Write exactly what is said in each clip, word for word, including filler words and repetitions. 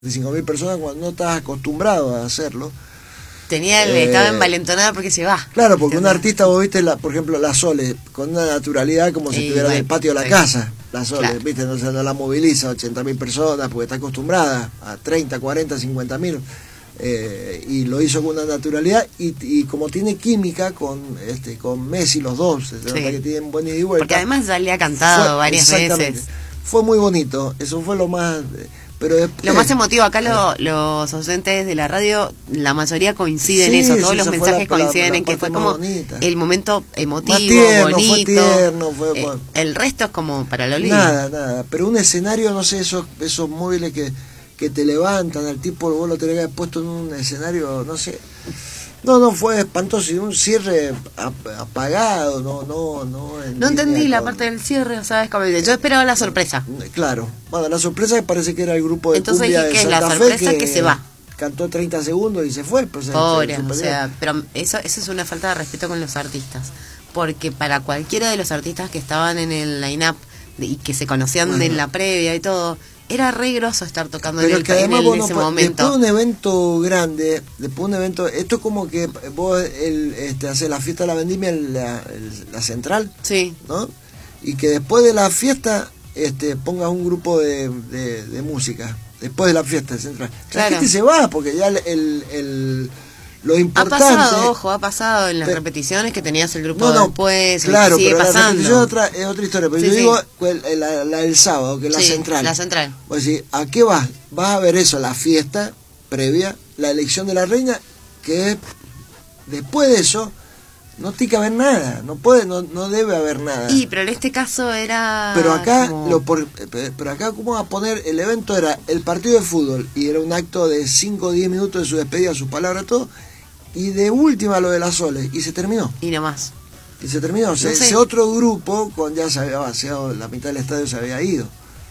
cinco mil personas cuando no estás acostumbrado a hacerlo. Tenía el, Eh, estaba envalentonada porque se va. Claro, porque un artista, vos viste, la, por ejemplo, la Sole, con una naturalidad como si Y estuviera en el bueno, patio de la sí. casa. La Sole, Claro. viste, no, no la moviliza ochenta mil personas porque está acostumbrada a treinta, cuarenta, cincuenta mil. Eh, y lo hizo con una naturalidad y, y como tiene química con este con Messi, los dos, se nota Sí. que tienen buen ida y vuelta. Porque además ya le ha cantado Fue- varias exactamente. veces. Fue muy bonito, eso fue lo más... Pero después, Lo más emotivo, acá lo- los oyentes de la radio, la mayoría coinciden Sí, en eso, todos sí, los esa fue mensajes la- la- coinciden la en que parte fue más como bonita. el momento emotivo, Más tierno, fue bonito. tierno, fue- Eh, fue- el resto es como para el olvido. Nada, nada. Pero un escenario, no sé, esos, esos móviles que, que te levantan, al tipo vos lo tenés que haber puesto en un escenario, no sé. No, no, fue espantoso. Y un cierre ap- apagado, no, no, no. en No entendí línea la con- parte del cierre, o sea, es como- yo esperaba la sorpresa. Claro. Bueno, la sorpresa parece que era el grupo de Entonces cumbia dije de que es la Santa Fe sorpresa que se va. Cantó treinta segundos y se fue. Pues, se- Pobre, se o suspendió. sea, pero eso, eso es una falta de respeto con los artistas. Porque para cualquiera de los artistas que estaban en el line-up de- y que se conocían Bueno. en la previa y todo, era re groso estar tocando Pero en, es el, que en además el- vos en no ese podés- momento. después de un evento grande, después de un evento, esto es como que vos el, este, haces la fiesta de la vendimia en la, el- la central, Sí, ¿no? Y que después de la fiesta este, pongas un grupo de, de, de música, después de la fiesta central. La Claro. gente se va porque ya el, el, el- lo ha importante... pasado, ojo, ha pasado en las Pero- repeticiones que tenías el grupo No, no, después, claro, sigue pero la pasando. repetición es otra, es otra historia, pero Sí, yo sí. digo cual- la, la del sábado, que es la Sí, central. la central. Pues sí, ¿a qué vas? Vas a ver eso, la fiesta previa, la elección de la reina, que después de eso no tiene que haber nada, no puede, no, no debe haber nada. Y, pero en este caso era... pero acá, como- lo por, pero acá cómo va a poner, el evento era el partido de fútbol y era un acto de cinco o diez minutos de su despedida, sus palabras, todo, y de última lo de las Soles, y se terminó. Y nomás. Y se terminó. O sea, No sé. ese otro grupo, con ya se había vaciado, la mitad del estadio se había ido.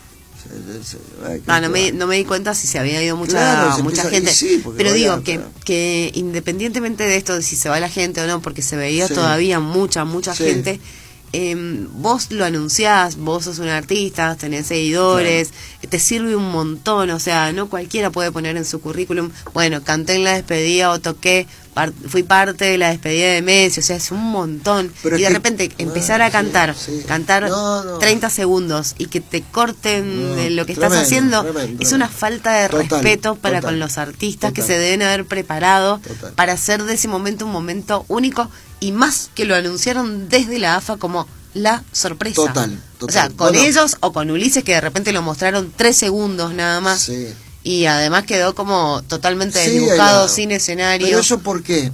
Se- se- se- ay, Ah, no, qué- me, no me di cuenta si se había ido mucha, Claro, se mucha empieza- gente. y sí, porque pero vaya, digo que, pero- que independientemente de esto, de si se va la gente o no, porque se veía Sí. todavía mucha, mucha Sí. gente, eh, vos lo anunciás, vos sos un artista, tenés seguidores, te sirve un montón, o sea, no cualquiera puede poner en su currículum, bueno, canté en la despedida o toqué, par- fui parte de la despedida de Messi, o sea, es un montón. Pero y es de que- repente no, empezar a sí, cantar, sí. cantar No, no. treinta segundos y que te corten No, de lo que tremendo, estás haciendo, tremendo, es una tremendo. falta de Total, respeto para total, con los artistas que total. se deben haber preparado Total. para hacer de ese momento un momento único y más que lo anunciaron desde la A F A como la sorpresa. Total, total. O sea, con Bueno. ellos o con Ulises que de repente lo mostraron tres segundos nada más Sí. y además quedó como totalmente Sí, desdibujado, ahí la- sin escenario. Pero eso ¿por qué?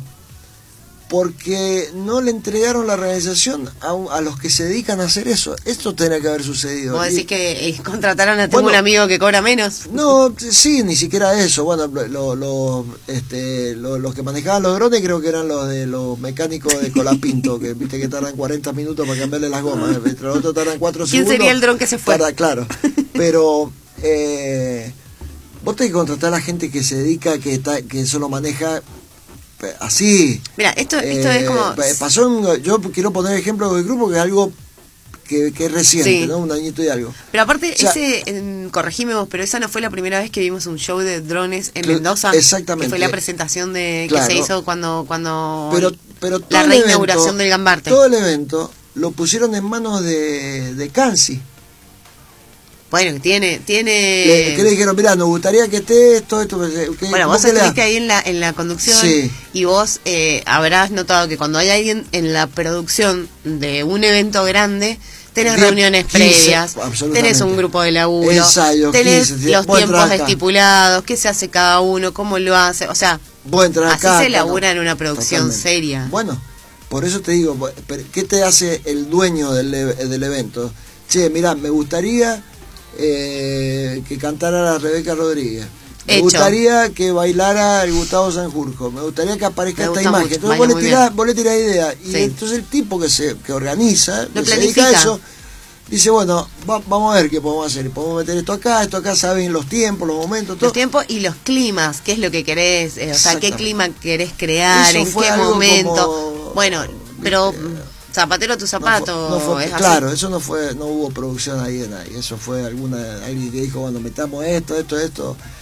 Porque no le entregaron la organización a, un- a los que se dedican a hacer eso. Esto tenía que haber sucedido. Vos Y- decís que eh, contrataron a tengo Bueno, un amigo que cobra menos. No, sí, ni siquiera eso. Bueno, lo, lo- este, lo- los que manejaban los drones creo que eran los de los mecánicos de Colapinto, que viste que tardan cuarenta minutos para cambiarle las gomas. Entre los otros tardan cuatro ¿Quién segundos. sería el dron que se fue? Tarda- claro. Pero eh, vos tenés que contratar a la gente que se dedica, que está, que eso lo maneja eh, así. Mira, esto, esto Eh, es como... pa- pasó un- yo quiero poner ejemplo del grupo que es algo que, que es reciente, Sí. ¿no? Un añito y algo. Pero aparte, O sea, ese, eh, corregime vos, pero esa no fue la primera vez que vimos un show de drones en Cl- Mendoza. exactamente. Que fue la presentación de Claro. que se hizo cuando cuando Pero, pero todo la el reinauguración evento, del Gambarte. Todo el evento lo pusieron en manos de, de Cansi. Bueno, que tiene... tiene Le, que le dijeron, mirá, nos gustaría que esté esto, esto. Que, Bueno, vos qué le das? estuviste ahí en la, en la conducción Sí. y vos eh, habrás notado que cuando hay alguien en la producción de un evento grande, tenés diez, reuniones quince, previas, absolutamente. tenés un grupo de laburo, Ensayos, tenés quince, los vos tiempos entrás acá. estipulados, qué se hace cada uno, cómo lo hace, o sea, Vos entras así acá, se acá, labura no. en una producción Totalmente. seria. Bueno, por eso te digo, pero ¿qué te hace el dueño del, e- del evento? Che, mirá, me gustaría eh, que cantara la Rebeca Rodríguez. Me Hecho. gustaría que bailara el Gustavo Sanjurjo. Me gustaría que aparezca Me esta gusta imagen. mucho, Entonces vos baila le, muy tirás, bien. vos le tirás idea. Y Sí. entonces el tipo que se que organiza, Lo que se dedica a planifica. eso, dice, bueno, va- vamos a ver qué podemos hacer. Podemos meter esto acá, esto acá, saben los tiempos, los momentos, todo. Los tiempos y los climas, qué es lo que querés, eh, o sea, qué Exactamente. clima querés crear, Eso en fue qué algo momento. como- Bueno, pero Viste, zapatero a tu No zapato, fue- no fue- es así. claro, eso no fue, no hubo producción ahí de nadie, eso fue alguna, alguien que dijo, bueno, metamos esto, esto, esto,